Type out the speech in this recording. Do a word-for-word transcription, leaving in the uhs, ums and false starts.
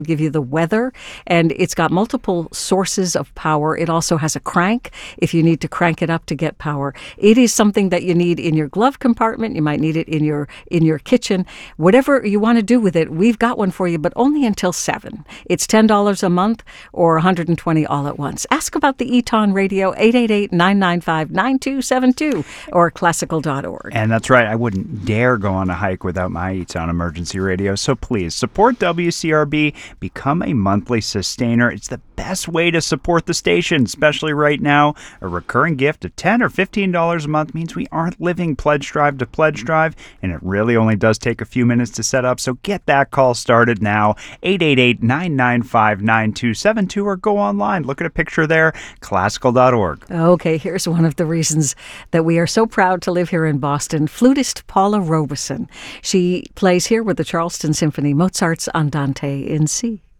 give you the weather, and it's got multiple sources of power. It also has a crank if you need to crank it up to get power. It is something that you need in your glove compartment. You might need it in your in your kitchen. Whatever you want to do with it, we've got one for you, but only until seven. It's ten dollars a month or one hundred twenty dollars all at once. Ask about the Eton Radio, eight eight eight, nine nine five, nine two seven two or classical dot org. And that's right. I wouldn't dare go on a hike without my Eton Emergency Radio. So please support W C R B. Become a monthly sustainer. It's the best way to support the station, especially right now. A recurring gift of ten dollars or fifteen dollars a month means we aren't living pledge drive to pledge drive, and it really only does take a few minutes to set up. So get that call started now. eight eight eight, nine nine five, nine two seven two or go online. Look at a picture there, classical dot org. Okay, here's one of the reasons that we are so proud to live here in Boston. Flutist Paula Robeson. She plays here with the Charleston Symphony, Mozart's Andante in C.